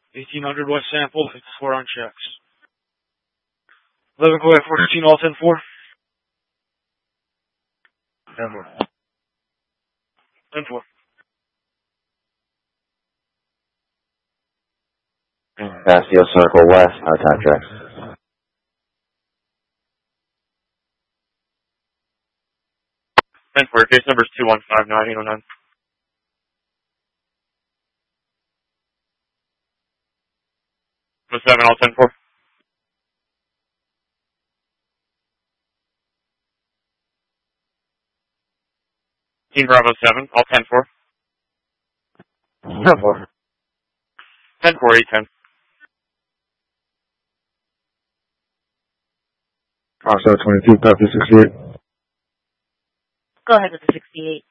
1800 West Sample, 4 on checks. 11 Koyak 413, all 10-4. 10-4. 10-4. Paseo Circle West, our time checks. For case number is 2159809. For 7, all 10-4. Team Bravo 7, all 10-4. 10-4. 10-4, 8-10. Offset 22, copy 68. Go ahead with the 68.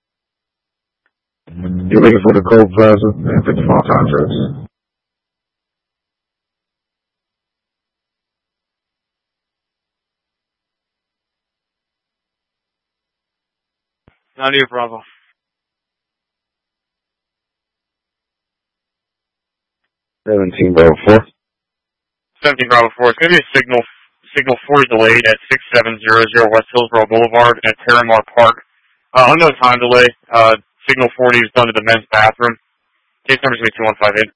You're looking for the Gold Plaza and 54 contracts. Nadia Bravo. 17 Bravo 4. 17 Bravo 4. It's going to be a signal 4 delayed at 6700 West Hillsborough Boulevard at Terramar Park. Unknown time delay. Signal 40 is done to the men's bathroom. Case number is going to be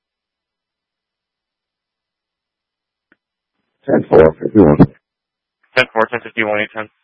2158. 10-4, 51. 10-4, 10-51, 8-10.